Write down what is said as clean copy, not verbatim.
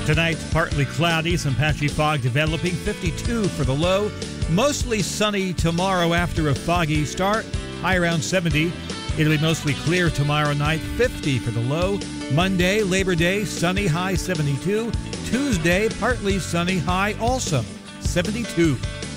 Tonight, partly cloudy, some patchy fog developing, 52 for the low. Mostly sunny tomorrow after a foggy start, high around 70. It'll be mostly clear tomorrow night, 50 for the low. Monday, Labor Day, sunny, high 72. Tuesday, partly sunny, high also 72.